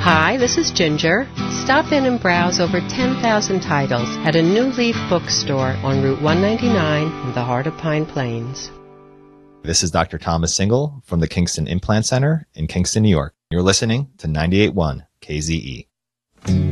Hi, this is Ginger. Stop in and browse over 10,000 titles at a New Leaf bookstore on Route 199 in the heart of Pine Plains. This is Dr. Thomas Single from the Kingston Implant Center in Kingston, New York. You're listening to 98.1 KZE.